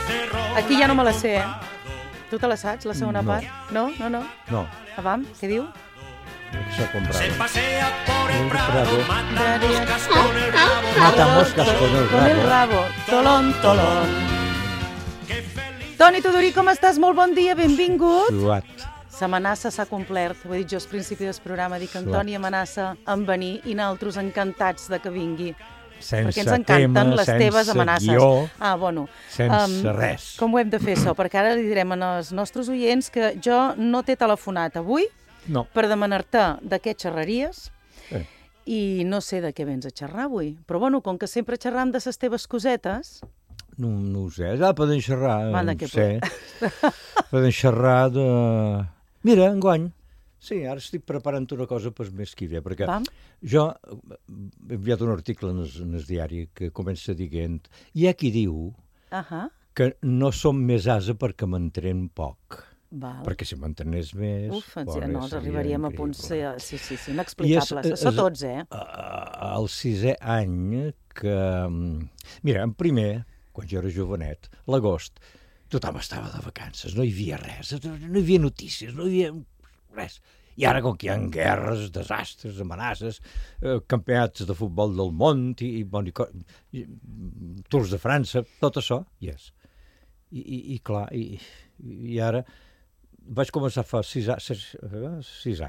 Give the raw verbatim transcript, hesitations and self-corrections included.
Aquí ja no me la sé, eh? Tu te la saps, la segona No. part? No, no, no. No, Avam, què diu? s'ha comprado. Se pasea por el El prado, prado. mata moscas con el rabo. Mata moscas con el Con el rabo. rabo. Tolón, tolón. Toni Tudorí, com estàs? Molt bon dia, benvingut. Suat. S'amenaça s'ha complert. Ho he dit jo al principi del programa, dic que en Toni amenaça en venir i nosaltres encantats de que vingui. Sense Perquè ens encanten tema, les teves sense amenaces. guió, Ah, bueno. sense Em, res. Com ho hem de fer, això? Perquè ara li direm als nostres oients que jo no t'he telefonat avui No. per demanar-te de què xerraries Eh. i no sé de què vens a xerrar avui. Però, bueno, com que sempre xerram de les teves cosetes... No, no ho sé. Ah, poden xerrar, Va, de no què sé. Poden xerrar de... Mira, enguany. Sí, ara estic preparant una cosa per més que hi ve, perquè Vam? jo he enviat un article en el, en el diari que comença dient hi ha qui diu Ahà, que no som més asa perquè m'entren poc. val. Perquè si m'entrenés més... Uf, ens, bueno, no, ens seria arribaríem a increïble. punts... eh, Sí, sí, sí, inexplicables. I és- Això és- tots, eh? A- Al sisè any que... Mira, en primer, quan jo era jovenet, l'agost, tothom estava de vacances, no hi havia res, no hi havia notícies, no hi havia res. I ara, com que hi ha guerres, desastres, amenaces, eh, campionats de futbol del món, i, i, bon, i, co- i Tours de França, tot això, hi és. I, i, i clar, i, i ara vaig començar fa sis, a- sis, eh, sis anys,